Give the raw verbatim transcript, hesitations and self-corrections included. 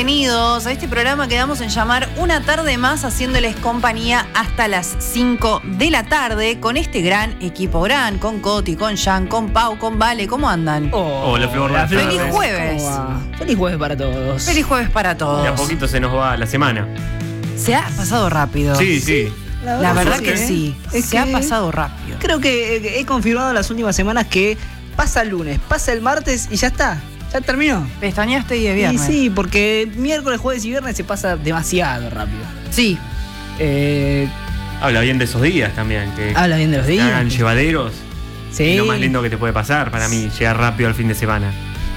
bienvenidos a este programa que damos en llamar Una Tarde Más, haciéndoles compañía hasta las cinco de la tarde con este gran equipo, gran, con Coti, con Jan, con Pau, con Vale. ¿Cómo andan? Oh, Hola, Flor. la Feliz Flor. jueves. Feliz jueves para todos. Feliz jueves para todos. De a poquito se nos va la semana. Se ha pasado rápido. Sí, sí. La verdad que ¿eh? sí. Es Se que ha pasado rápido. Creo que he confirmado las últimas semanas que pasa el lunes, pasa el martes y ya está. Ya terminó. Pestañaste y de viernes. Y sí, porque miércoles, jueves y viernes se pasa demasiado rápido. Sí. Eh, Habla bien de esos días también. Que habla bien de los que días. hagan llevaderos. Sí. Es lo más lindo que te puede pasar para mí, llegar rápido al fin de semana.